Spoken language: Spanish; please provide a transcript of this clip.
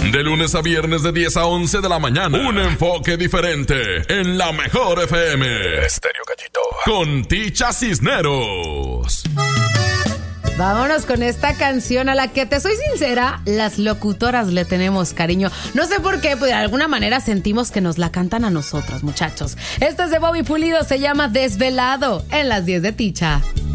De lunes a viernes de 10 a 11 de la mañana. Un enfoque diferente en la mejor FM. Estéreo Gallito. Con Ticha Cisneros. Vámonos con esta canción a la que, te soy sincera, las locutoras le tenemos cariño. No sé por qué, pero de alguna manera sentimos que nos la cantan a nosotros, muchachos. Esta es de Bobby Pulido, se llama Desvelado, en las 10 de Ticha.